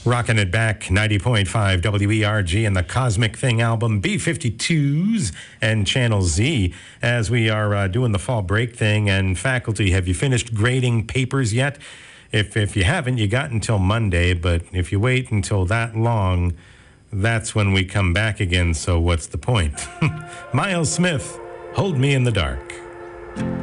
Rocking it back, 90.5 WERG and the Cosmic Thing album, B-52s and Channel Z, as we are doing the fall break thing. And faculty, have you finished grading papers yet? If you haven't, you got until Monday, but if you wait until that long, that's when we come back again, so what's the point? Miles Smith, Hold Me in the Dark.